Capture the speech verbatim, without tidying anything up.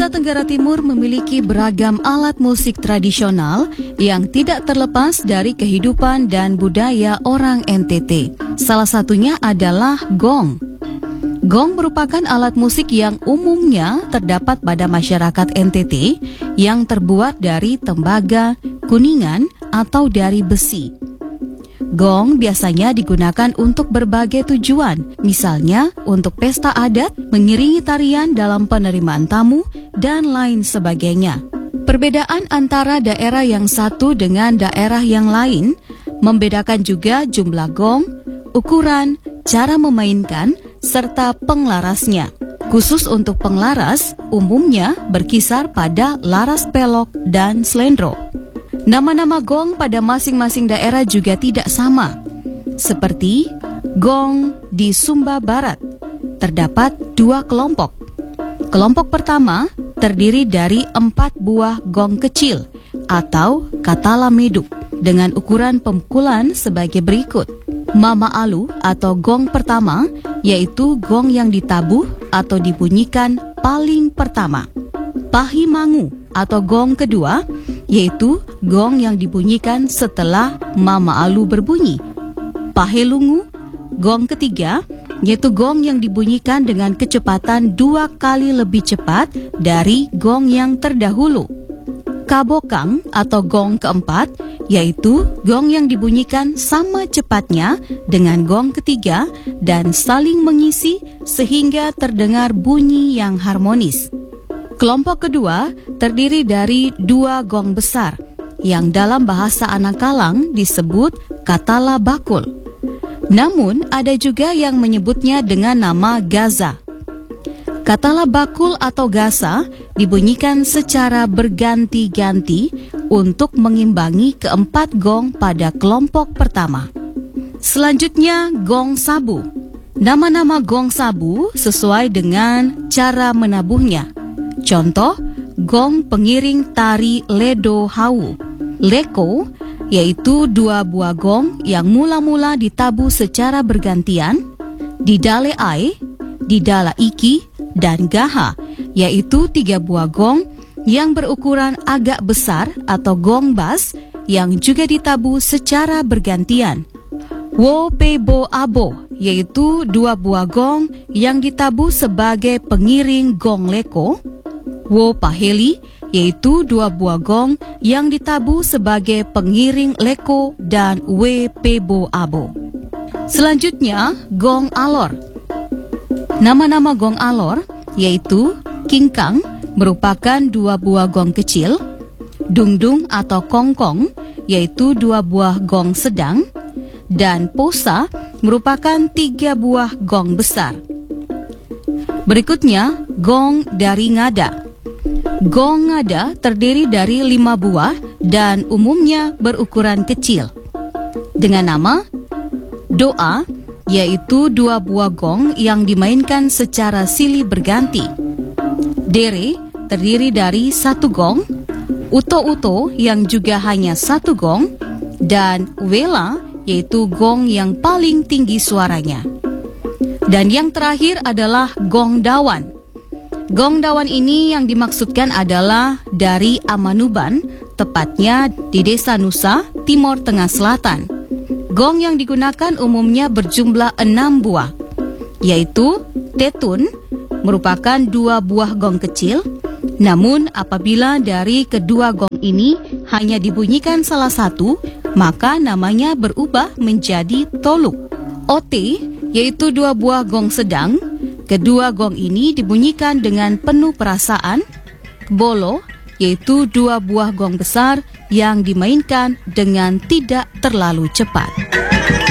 Nusa Tenggara Timur memiliki beragam alat musik tradisional yang tidak terlepas dari kehidupan dan budaya orang N T T. Salah satunya adalah gong. Gong merupakan alat musik yang umumnya terdapat pada masyarakat N T T yang terbuat dari tembaga, kuningan, atau dari besi. Gong biasanya digunakan untuk berbagai tujuan, misalnya untuk pesta adat, mengiringi tarian dalam penerimaan tamu, dan lain sebagainya. Perbedaan antara daerah yang satu dengan daerah yang lain membedakan juga jumlah gong, ukuran, cara memainkan, serta penglarasnya. Khusus untuk penglaras, umumnya berkisar pada laras pelok dan slendro. Nama-nama gong pada masing-masing daerah juga tidak sama. Seperti gong di Sumba Barat, terdapat dua kelompok. Kelompok pertama terdiri dari empat buah gong kecil atau katala meduk dengan ukuran pemukulan sebagai berikut. Mama Alu atau gong pertama, yaitu gong yang ditabuh atau dibunyikan paling pertama. Pahimangu atau gong kedua, yaitu gong yang dibunyikan setelah Mama Alu berbunyi. Pahelungu, gong ketiga, yaitu gong yang dibunyikan dengan kecepatan dua kali lebih cepat dari gong yang terdahulu. Kabokang atau gong keempat, yaitu gong yang dibunyikan sama cepatnya dengan gong ketiga dan saling mengisi sehingga terdengar bunyi yang harmonis. Kelompok kedua terdiri dari dua gong besar yang dalam bahasa Anakalang disebut katala bakul. Namun ada juga yang menyebutnya dengan nama gaza. Katala bakul atau gaza dibunyikan secara berganti-ganti untuk mengimbangi keempat gong pada kelompok pertama. Selanjutnya gong sabu. Nama-nama gong sabu sesuai dengan cara menabuhnya. Contoh, gong pengiring tari ledo hau. Leko, yaitu dua buah gong yang mula-mula ditabuh secara bergantian. Didale ai, didala iki, dan gaha, yaitu tiga buah gong yang berukuran agak besar atau gong bas yang juga ditabuh secara bergantian. Wo pebo abo, yaitu dua buah gong yang ditabuh sebagai pengiring gong leko. Wo paheli, yaitu dua buah gong yang ditabuh sebagai pengiring leko dan we pebo abo. Selanjutnya, gong alor. Nama-nama gong alor yaitu kingkang merupakan dua buah gong kecil, dungdung atau kongkong yaitu dua buah gong sedang, dan posa merupakan tiga buah gong besar. Berikutnya, gong dari ngada. Gong ngada terdiri dari lima buah dan umumnya berukuran kecil. Dengan nama doa, yaitu dua buah gong yang dimainkan secara silih berganti. Dere terdiri dari satu gong, uto-uto yang juga hanya satu gong, dan wela yaitu gong yang paling tinggi suaranya. Dan yang terakhir adalah gong dawan. Gong dawan ini yang dimaksudkan adalah dari Amanuban, tepatnya di Desa Nusa, Timur Tengah Selatan. Gong yang digunakan umumnya berjumlah enam buah, yaitu tetun, merupakan dua buah gong kecil. Namun apabila dari kedua gong ini hanya dibunyikan salah satu, maka namanya berubah menjadi toluk. Ote, yaitu dua buah gong sedang. Kedua gong ini dibunyikan dengan penuh perasaan. Bolo, yaitu dua buah gong besar yang dimainkan dengan tidak terlalu cepat.